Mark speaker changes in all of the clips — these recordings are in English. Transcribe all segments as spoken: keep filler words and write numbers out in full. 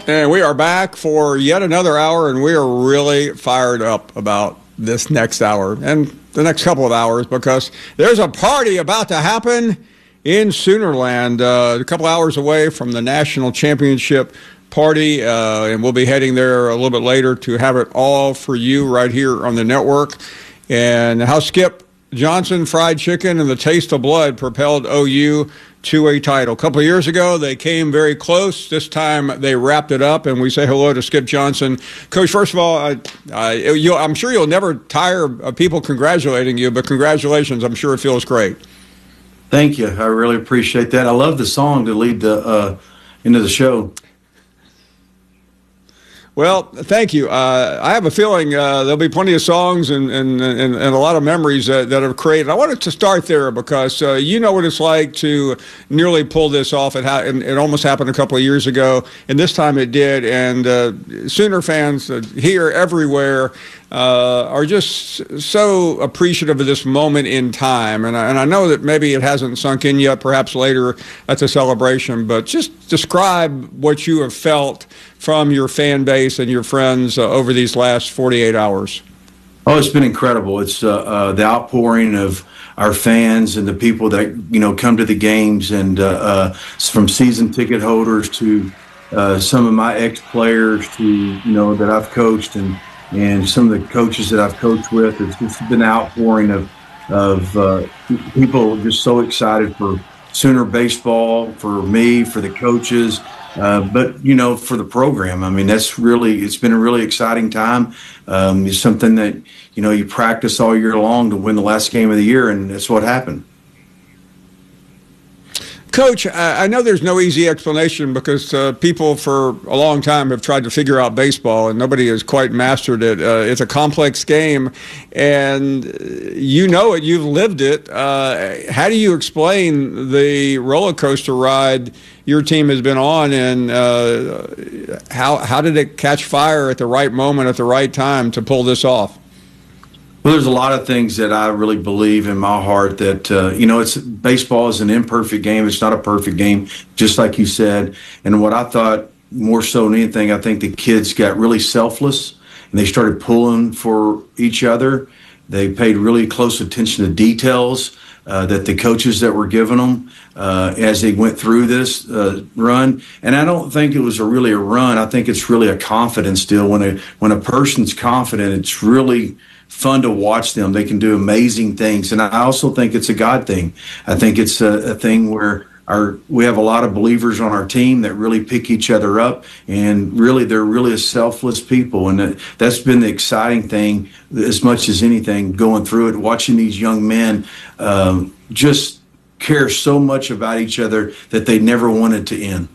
Speaker 1: And we are back for yet another hour, and we are really fired up about this next hour and the next couple of hours because there's a party about to happen in Soonerland, uh, a couple hours away from the national championship party, uh, and we'll be heading there a little bit later to have it all for you right here on the network. And how Skip Johnson Fried Chicken and the Taste of Blood propelled O U to a title. A couple of years ago, they came very close. This time, they wrapped it up, and we say hello to Skip Johnson. Coach, first of all, I, I, you, I'm sure you'll never tire of people congratulating you, but congratulations. I'm sure it feels great.
Speaker 2: Thank you. I really appreciate that. I love the song to lead the uh, into the show.
Speaker 1: Well, thank you. Uh, I have a feeling uh, there'll be plenty of songs and, and, and, and a lot of memories that, that have created. I wanted to start there because uh, you know what it's like to nearly pull this off. It, ha- it almost happened a couple of years ago, and this time it did. And uh, Sooner fans uh, here, everywhere, uh, are just so appreciative of this moment in time. And I, and I know that maybe it hasn't sunk in yet, perhaps later at the celebration, but just describe what you have felt from your fan base and your friends uh, over these last forty-eight hours.
Speaker 2: Oh, it's been incredible. It's uh, uh, the outpouring of our fans and the people that, you know, come to the games, and uh, uh, from season ticket holders to uh, some of my ex-players to, you know, that I've coached, and, and some of the coaches that I've coached with. It's just been an outpouring of, of uh, people just so excited for Sooner baseball, for me, for the coaches, Uh, but, you know, for the program. I mean, that's really, it's been a really exciting time. Um, it's something that, you know, you practice all year long to win the last game of the year, and that's what happened.
Speaker 1: Coach, I know there's no easy explanation because uh, people for a long time have tried to figure out baseball, and nobody has quite mastered it. Uh, it's a complex game, and you know it. You've lived it. Uh, how do you explain the roller coaster ride your team has been on, and uh, how how did it catch fire at the right moment, at the right time to pull this off?
Speaker 2: Well, there's a lot of things that I really believe in my heart that, uh, you know, it's baseball is an imperfect game. It's not a perfect game, just like you said. And what I thought more so than anything, I think the kids got really selfless and they started pulling for each other. They paid really close attention to details uh, that the coaches that were giving them uh, as they went through this uh, run. And I don't think it was a really a run. I think it's really a confidence deal. When a, when a person's confident, it's really fun to watch them. They can do amazing things. And I also think it's a God thing. I think it's a, a thing where our we have a lot of believers on our team that really pick each other up, and really they're really a selfless people. And that, that's been the exciting thing as much as anything going through it, watching these young men um, just care so much about each other that they never wanted to end.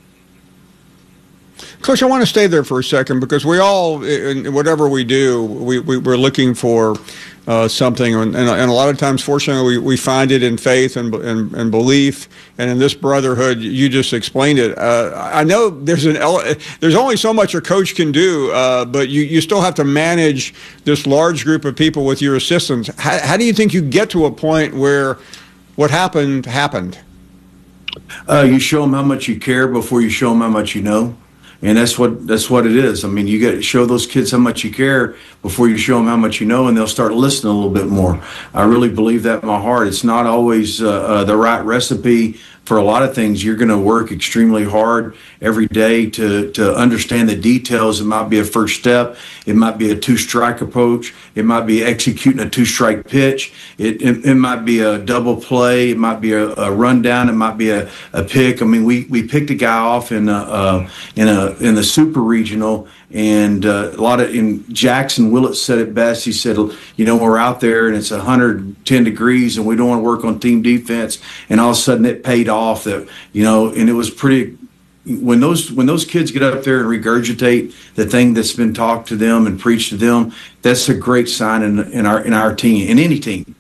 Speaker 1: Coach, I want to stay there for a second because we all, in whatever we do, we, we, we're looking for uh, something. And, and, and a lot of times, fortunately, we, we find it in faith and, and, and belief. And in this brotherhood, you just explained it. Uh, I know there's an there's only so much a coach can do, uh, but you, you still have to manage this large group of people with your assistants. How, how do you think you get to a point where what happened happened?
Speaker 2: Uh, you show them how much you care before you show them how much you know. And that's what that's what it is. I mean, you got to show those kids how much you care before you show them how much you know, and they'll start listening a little bit more. I really believe that in my heart. It's not always uh, uh, the right recipe for a lot of things. You're going to work extremely hard every day to to understand the details. It might be a first step. It might be a two-strike approach. It might be executing a two-strike pitch. It it, it might be a double play. It might be a, a rundown. It might be a, a pick. I mean, we, we picked a guy off in a, uh, in a in the super regional, and uh, a lot of in Jackson Willett said it best. He said, you know, we're out there and it's one hundred ten degrees and we don't want to work on team defense, and all of a sudden it paid off. That, you know, and it was pretty. When those when those kids get up there and regurgitate the thing that's been talked to them and preached to them, that's a great sign in in our in our team, in any team.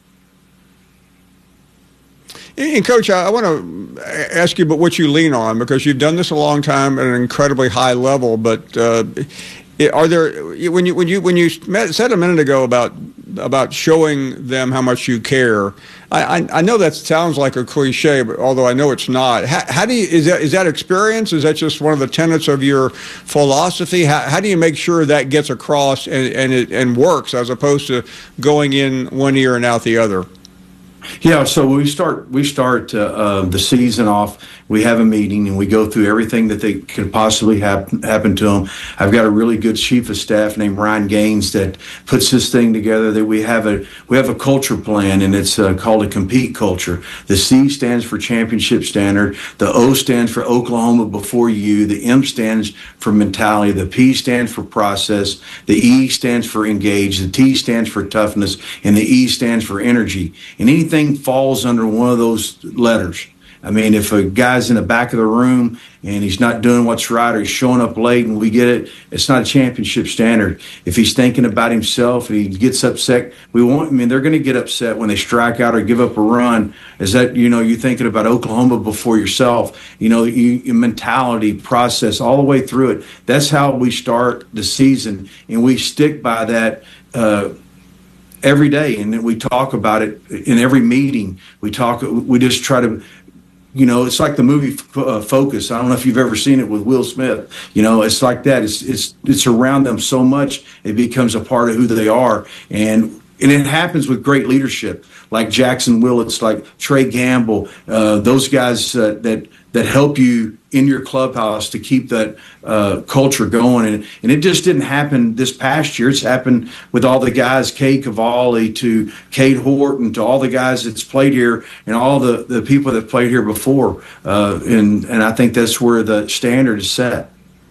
Speaker 1: And Coach, I want to ask you about what you lean on, because you've done this a long time at an incredibly high level. But uh, are there, when you when you when you said a minute ago about about showing them how much you care. I, I, I know that sounds like a cliche, but although I know it's not. How, how do you is that is that experience? Is that just one of the tenets of your philosophy? How, how do you make sure that gets across and and it and works as opposed to going in one ear and out the other?
Speaker 2: Yeah, so we start we start uh, uh, the season off. We have a meeting and we go through everything that they could possibly happen happen to them. I've got a really good chief of staff named Ryan Gaines that puts this thing together. That we have a we have a culture plan, and it's uh, called a compete culture. The C stands for championship standard. The O stands for Oklahoma before you. The M stands for mentality. The P stands for process. The E stands for engage. The T stands for toughness, and the E stands for energy. And anything falls under one of those letters. I mean, if a guy's in the back of the room and he's not doing what's right, or he's showing up late and we get it, it's not a championship standard. If he's thinking about himself and he gets upset, we want, I mean, they're going to get upset when they strike out or give up a run. Is that, you know, you're thinking about Oklahoma before yourself, you know, you, your mentality, process, all the way through it. That's how we start the season, and we stick by that uh every day, and we talk about it in every meeting. We talk, we just try to, you know, it's like the movie uh, Focus. I don't know if you've ever seen it with Will Smith. You know, it's like that. It's it's it's around them so much, it becomes a part of who they are. And and it happens with great leadership, like Jackson Willits, like Trey Gamble, uh, those guys uh, that that help you in your clubhouse to keep that uh, culture going. And, and it just didn't happen this past year. It's happened with all the guys, Kay Cavalli to Cade Horton, to all the guys that's played here and all the, the people that played here before. Uh, and, and I think that's where the standard is set.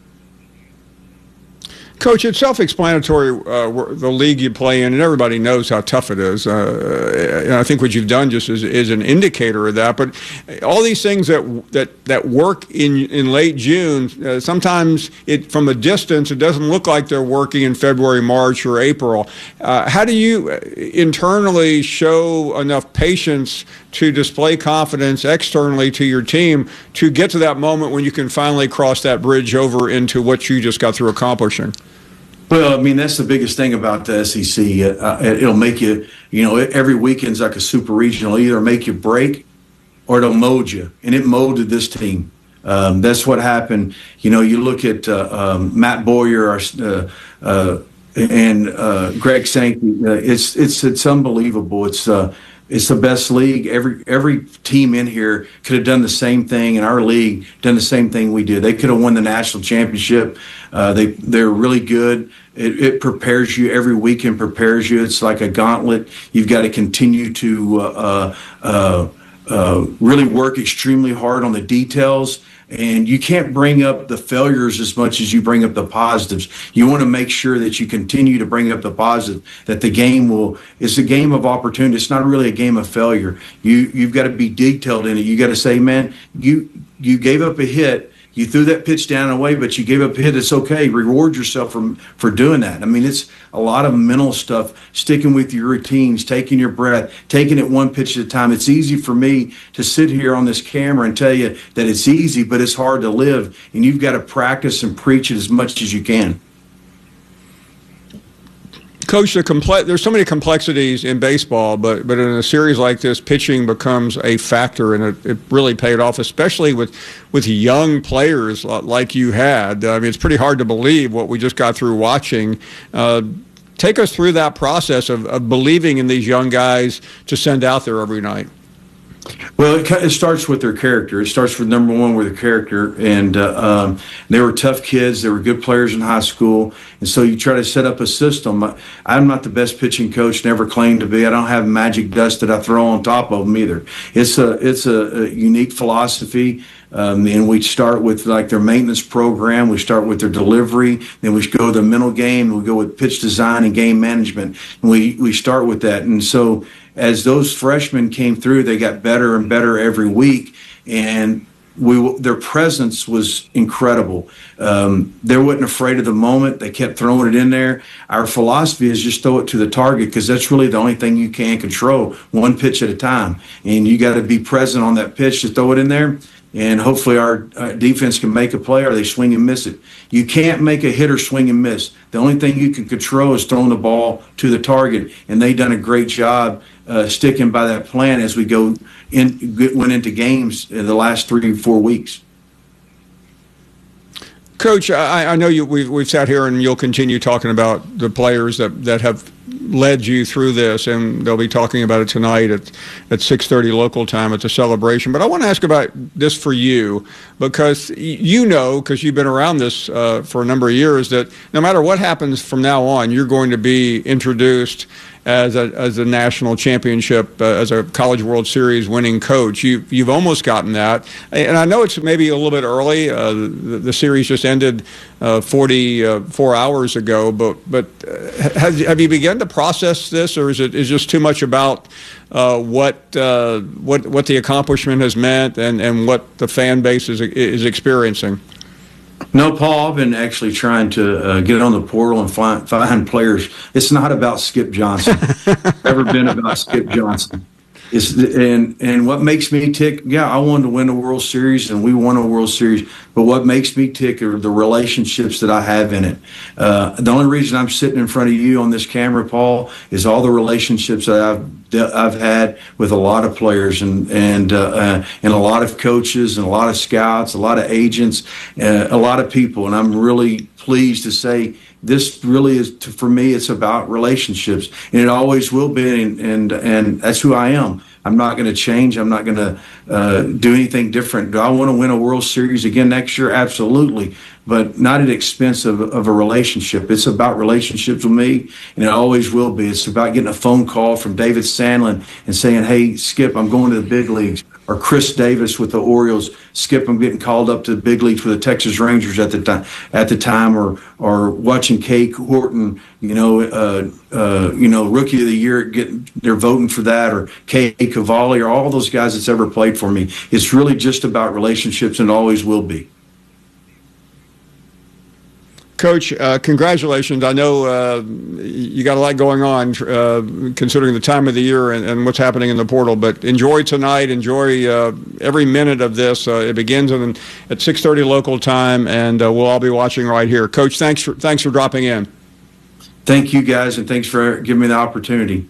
Speaker 1: Coach, it's self-explanatory, uh, the league you play in, and everybody knows how tough it is. Uh, and I think what you've done just is, is an indicator of that. But all these things that that, that work in in late June, uh, sometimes it from a distance, it doesn't look like they're working in February, March, or April. Uh, how do you internally show enough patience to display confidence externally to your team to get to that moment when you can finally cross that bridge over into what you just got through accomplishing?
Speaker 2: Well, I mean, that's the biggest thing about the S E C. Uh, it'll make you, you know, every weekend's like a super regional. It'll either make you break or it'll mold you. And it molded this team. Um, that's what happened. You know, you look at uh, um, Matt Boyer uh, uh, and uh, Greg Sankey. Uh, it's it's it's unbelievable. It's uh, it's the best league. Every every team in here could have done the same thing in our league, done the same thing we did. They could have won the national championship. Uh, they they're really good. It, it prepares you every weekend. Prepares you. It's like a gauntlet. You've got to continue to uh, uh, uh, really work extremely hard on the details. And you can't bring up the failures as much as you bring up the positives. You want to make sure that you continue to bring up the positive, that the game will, it's a game of opportunity. It's not really a game of failure. You, you've got to be detailed in it. You got to say, man, you, you gave up a hit. You threw that pitch down and away, but you gave up a hit. It's okay. Reward yourself for, for doing that. I mean, it's a lot of mental stuff, sticking with your routines, taking your breath, taking it one pitch at a time. It's easy for me to sit here on this camera and tell you that it's easy, but it's hard to live, and you've got to practice and preach it as much as you can.
Speaker 1: Coach, the comple- there's so many complexities in baseball, but but in a series like this, pitching becomes a factor, and it, it really paid off, especially with, with young players like you had. I mean, it's pretty hard to believe what we just got through watching. Uh, take us through that process of, of believing in these young guys to send out there every night.
Speaker 2: Well, it, it starts with their character. It starts with number one with their character, and uh, um, they were tough kids. They were good players in high school, and so you try to set up a system. I'm not the best pitching coach, never claimed to be. I don't have magic dust that I throw on top of them either. It's a it's a, a unique philosophy. Um, and we start with like their maintenance program. We start with their delivery. Then we go to the mental game. We go with pitch design and game management. And we, we start with that. And so as those freshmen came through, they got better and better every week. And we their presence was incredible. Um, they weren't afraid of the moment. They kept throwing it in there. Our philosophy is just throw it to the target, because that's really the only thing you can control, one pitch at a time. And you got to be present on that pitch to throw it in there. and hopefully our uh, defense can make a play or they swing and miss it. You can't make a hitter swing and miss. The only thing you can control is throwing the ball to the target, and they've done a great job uh, sticking by that plan as we go in, went into games in the last three, four weeks.
Speaker 1: Coach, I, I know you, we've, we've sat here and you'll continue talking about the players that, that have led you through this, and they'll be talking about it tonight at, at six thirty local time at the celebration. But I want to ask about this for you, because you know, because you've been around this uh, for a number of years, that no matter what happens from now on, you're going to be introduced as a as a national championship, uh, as a College World Series winning coach. You, you've almost gotten that. And I know it's maybe a little bit early. Uh, the, the series just ended uh, forty-four hours ago, but but uh, have, have you begun to process this, or is it is just too much about uh, what uh, what what the accomplishment has meant and, and what the fan base is is experiencing?
Speaker 2: No, Paul, I've been actually trying to uh, get on the portal and find, find players. It's not about Skip Johnson. Never been about Skip Johnson. It's, and and what makes me tick, yeah, I wanted to win a World Series, and we won a World Series. But what makes me tick are the relationships that I have in it. Uh, the only reason I'm sitting in front of you on this camera, Paul, is all the relationships that I've I've had with a lot of players and and uh, uh, and a lot of coaches and a lot of scouts, a lot of agents, uh, a lot of people. And I'm really pleased to say this really is, to, for me, it's about relationships, and it always will be, and and, and that's who I am. I'm not going to change. I'm not going to uh, do anything different. Do I want to win a World Series again next year? Absolutely, but not at the expense of, of a relationship. It's about relationships with me, and it always will be. It's about getting a phone call from David Sandlin and saying, hey, Skip, I'm going to the big leagues. Or Chris Davis with the Orioles, Skip, I'm getting called up to the big leagues for the Texas Rangers at the time. At the time, or or watching Kay Horton, you know, uh, uh, you know, Rookie of the Year, getting they're voting for that, or Kay Cavalli, or all those guys that's ever played for me. It's really just about relationships, and always will be.
Speaker 1: Coach, uh, congratulations. I know uh, you got a lot going on uh, considering the time of the year and, and what's happening in the portal, but enjoy tonight. Enjoy uh, every minute of this. Uh, it begins in, at six thirty local time, and uh, we'll all be watching right here. Coach, thanks for, thanks for dropping in.
Speaker 2: Thank you, guys, and thanks for giving me the opportunity.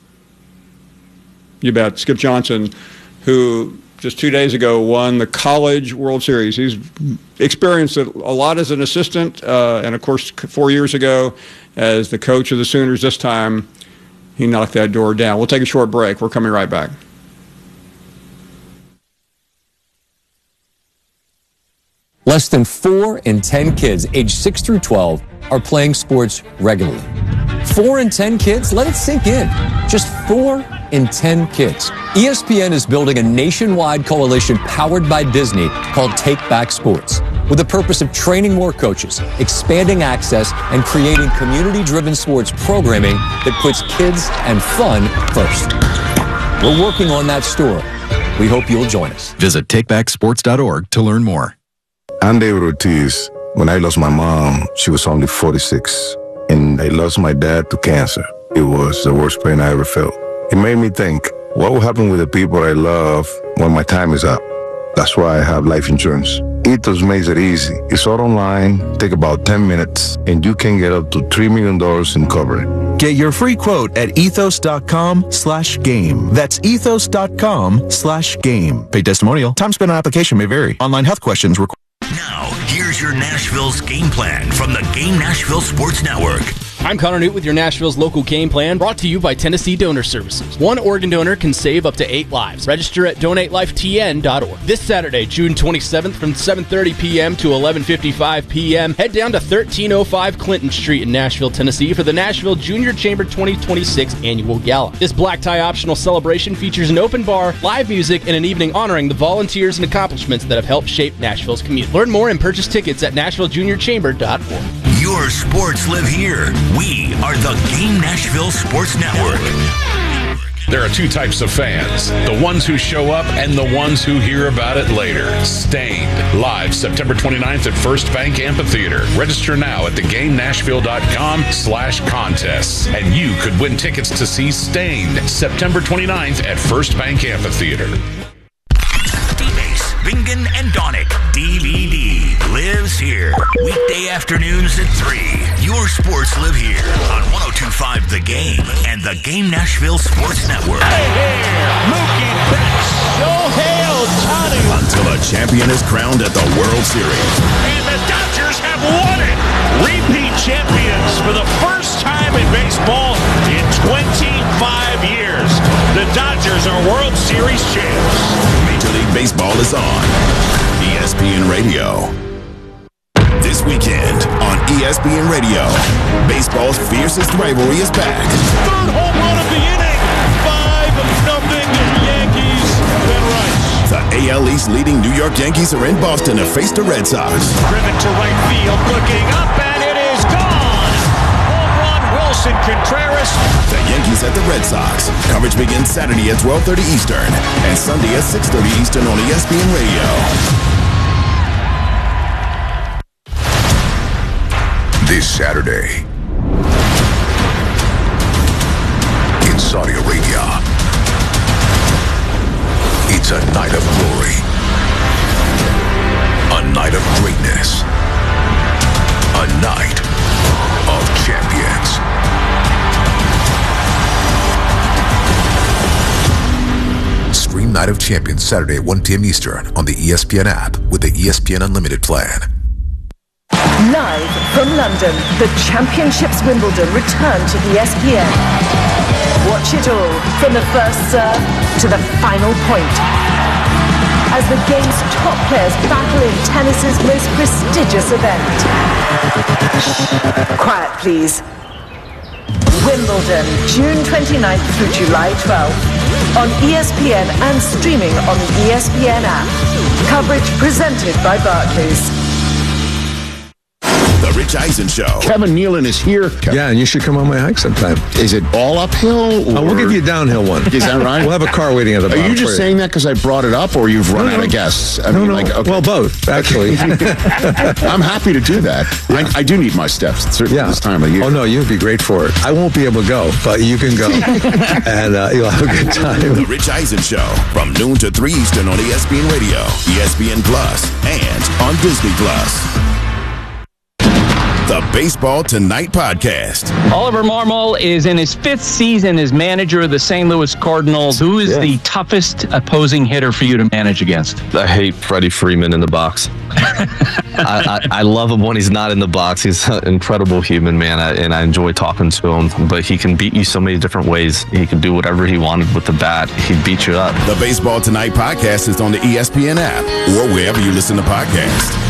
Speaker 1: You bet. Skip Johnson, who just two days ago won the College World Series. He's experienced it a lot as an assistant, uh, and of course four years ago as the coach of the Sooners. This time he knocked that door down. We'll take a short break. We're coming right back.
Speaker 3: Less than four in ten kids aged six through twelve are playing sports regularly. Four in ten kids? Let it sink in. Just four in ten kids. E S P N is building a nationwide coalition powered by Disney called Take Back Sports, with the purpose of training more coaches, expanding access, and creating community-driven sports programming that puts kids and fun first. We're working on that story. We hope you'll join us.
Speaker 4: Visit take back sports dot org to learn more.
Speaker 5: I'm David Ortiz. When I lost my mom, she was only forty-six, and I lost my dad to cancer. It was the worst pain I ever felt. It made me think, what will happen with the people I love when my time is up? That's why I have life insurance. Ethos makes it easy. It's all online, take about ten minutes, and you can get up to three million dollars in coverage.
Speaker 6: Get your free quote at ethos.com slash game. That's ethos.com slash game. Paid testimonial. Time spent on application may vary. Online health questions require.
Speaker 7: Now, here's your Nashville's game plan from the Game Nashville Sports Network.
Speaker 8: I'm Connor Newt with your Nashville's local game plan, brought to you by Tennessee Donor Services. One organ donor can save up to eight lives. Register at donate life t n dot org. This Saturday, June twenty-seventh, from seven thirty p.m. to eleven fifty-five p.m., head down to thirteen oh five Clinton Street in Nashville, Tennessee for the Nashville Junior Chamber twenty twenty-six Annual Gala. This black tie optional celebration features an open bar, live music, and an evening honoring the volunteers and accomplishments that have helped shape Nashville's community. Learn more and purchase tickets at nashville junior chamber dot org.
Speaker 7: Your sports live here. We are the Game Nashville Sports Network.
Speaker 9: There are two types of fans, the ones who show up and the ones who hear about it later. Stained, live September twenty-ninth at First Bank Amphitheater. Register now at the game nashville dot com slash contests, and you could win tickets to see Stained September twenty-ninth at First Bank Amphitheater.
Speaker 7: Teammates, Bingen Ryan and Donick, D V D, lives here. Weekday afternoons at three. Your sports live here on one oh two point five The Game and the Game Nashville Sports Network.
Speaker 10: Hey, here, Mookie Betts. Shohei Ohtani.
Speaker 11: Until a champion is crowned at the World Series.
Speaker 10: And the Dodgers have won it. Repeat champions for the first time in baseball in twenty-five years. The Dodgers are World Series champs.
Speaker 11: Major League Baseball is on E S P N Radio. This weekend on E S P N Radio, baseball's fiercest rivalry is back.
Speaker 10: Third home run of the inning. Five nothing Yankees. Ben Rice.
Speaker 11: The A L East leading New York Yankees are in Boston to face the Red Sox.
Speaker 10: Driven to right field, looking up, and it is gone. Home run, Wilson Contreras.
Speaker 11: The Yankees at the Red Sox. Coverage begins Saturday at twelve thirty Eastern and Sunday at six thirty Eastern on E S P N Radio.
Speaker 5: This Saturday in Saudi Arabia, it's a night of glory, a night of greatness, a night of champions. Stream Night of Champions Saturday at one p.m. Eastern on the E S P N app with the E S P N Unlimited plan.
Speaker 12: Live from London, the Championships Wimbledon return to E S P N. Watch it all from the first serve to the final point, as the game's top players battle in tennis's most prestigious event. Shh, quiet please. Wimbledon, June twenty-ninth through July twelfth, on E S P N and streaming on the E S P N app. Coverage presented by Barclays.
Speaker 11: The Rich Eisen Show.
Speaker 13: Kevin Nealon is here.
Speaker 14: Yeah, and you should come on my hike sometime.
Speaker 13: Is it all uphill? Or...
Speaker 14: Oh, we'll give you a downhill one.
Speaker 13: Is that right?
Speaker 14: We'll have a car waiting at the
Speaker 13: Are
Speaker 14: bottom.
Speaker 13: you just saying that because I brought it up, or you've run no, out no. of guests? I
Speaker 14: no,
Speaker 13: mean,
Speaker 14: no.
Speaker 13: Like, okay.
Speaker 14: Well, both, actually.
Speaker 13: I'm happy to do that. Yeah. I, I do need my steps, certainly yeah. this time of year.
Speaker 14: Oh, no, you'd be great for it. I won't be able to go, but you can go, and uh, you'll have a good time.
Speaker 11: The Rich Eisen Show, from noon to three Eastern on E S P N Radio, E S P N Plus, and on Disney Plus. The Baseball Tonight podcast.
Speaker 15: Oliver Marmol is in his fifth season as manager of the Saint Louis Cardinals. Who is yeah. the toughest opposing hitter for you to manage against?
Speaker 16: I hate Freddie Freeman in the box. I, I, I love him when he's not in the box. He's an incredible human, man, I, and I enjoy talking to him. But he can beat you so many different ways. He can do whatever he wanted with the bat. He'd beat you up.
Speaker 11: The Baseball Tonight podcast is on the E S P N app or wherever you listen to podcasts.